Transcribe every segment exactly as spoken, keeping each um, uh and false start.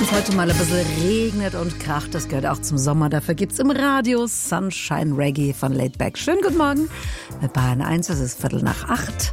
es heute mal ein bisschen regnet und kracht, das gehört auch zum Sommer. Dafür gibt's im Radio Sunshine Reggae von Laidback. Schönen guten Morgen mit Bayern eins, es ist Viertel nach acht.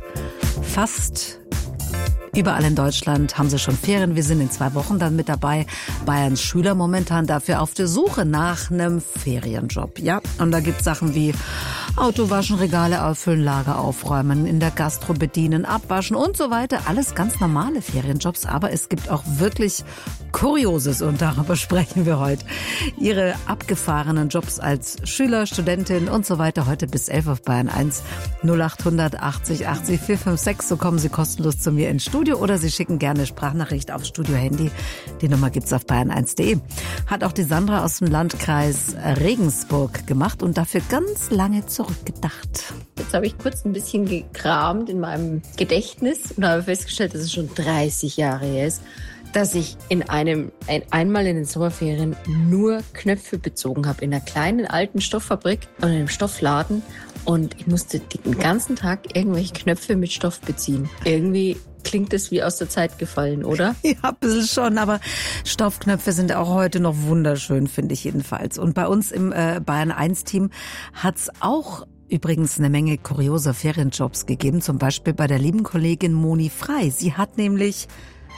Fast überall in Deutschland haben sie schon Ferien. Wir sind in zwei Wochen dann mit dabei. Bayerns Schüler momentan dafür auf der Suche nach einem Ferienjob. Ja, und da gibt's Sachen wie Auto waschen, Regale auffüllen, Lager aufräumen, in der Gastro bedienen, abwaschen und so weiter. Alles ganz normale Ferienjobs, aber es gibt auch wirklich Kurioses und darüber sprechen wir heute. Ihre abgefahrenen Jobs als Schüler, Studentin und so weiter. Heute bis elf auf Bayern eins null acht achtzig achtzig vier fünf sechs. So kommen Sie kostenlos zu mir ins Studio oder Sie schicken gerne Sprachnachricht aufs Studio-Handy. Die Nummer gibt's auf bayern eins punkt de. Hat auch die Sandra aus dem Landkreis Regensburg gemacht und dafür ganz lange zurückgedacht. Jetzt habe ich kurz ein bisschen gekramt in meinem Gedächtnis und habe festgestellt, dass es schon dreißig Jahre her ist, dass ich in einem, ein, einmal in den Sommerferien nur Knöpfe bezogen habe in einer kleinen alten Stofffabrik und in einem Stoffladen und ich musste den ganzen Tag irgendwelche Knöpfe mit Stoff beziehen. Irgendwie klingt das wie aus der Zeit gefallen, oder? Ja, ein bisschen schon, aber Stoffknöpfe sind auch heute noch wunderschön, finde ich jedenfalls. Und bei uns im äh, Bayern eins Team hat's auch übrigens eine Menge kurioser Ferienjobs gegeben, zum Beispiel bei der lieben Kollegin Moni Frei. Sie hat nämlich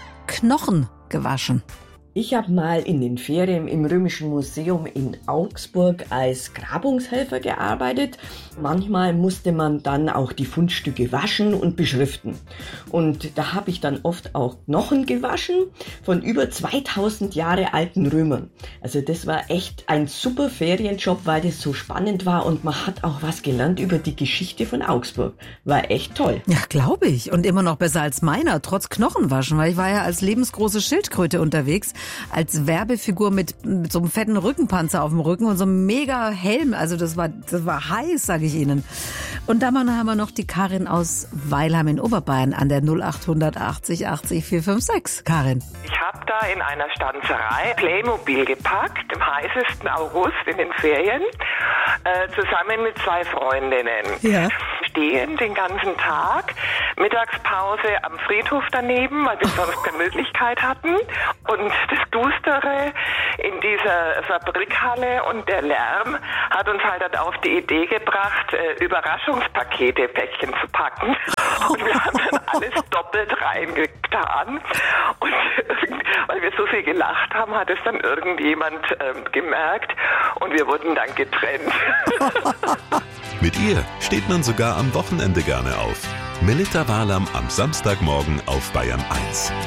Knochen gewaschen. Ich habe mal in den Ferien im Römischen Museum in Augsburg als Grabungshelfer gearbeitet. Manchmal musste man dann auch die Fundstücke waschen und beschriften. Und da habe ich dann oft auch Knochen gewaschen von über zweitausend Jahre alten Römern. Also das war echt ein super Ferienjob, weil das so spannend war und man hat auch was gelernt über die Geschichte von Augsburg. War echt toll. Ja, glaube ich. Und immer noch besser als meiner, trotz Knochenwaschen, weil ich war ja als lebensgroße Schildkröte unterwegs. Als Werbefigur mit, mit so einem fetten Rückenpanzer auf dem Rücken und so einem mega Helm. Also das war, das war heiß, sage ich Ihnen. Und dann haben wir noch die Karin aus Weilheim in Oberbayern an der null acht achtzig achtzig vier fünf sechs. Karin. Ich habe da in einer Stanzerei Playmobil gepackt, im heißesten August in den Ferien, äh, zusammen mit zwei Freundinnen. Ja. Stehen den ganzen Tag, Mittagspause am Friedhof daneben, weil wir sonst keine Möglichkeit hatten. Und das Dustere in dieser Fabrikhalle und der Lärm hat uns halt dann auf die Idee gebracht, äh, Überraschungspakete, Päckchen zu packen. Und wir haben dann alles doppelt reingetan. Und weil wir so viel gelacht haben, hat es dann irgendjemand ähm, gemerkt und wir wurden dann getrennt. Mit ihr steht man sogar am Wochenende gerne auf. Melitta Walam am Samstagmorgen auf Bayern eins.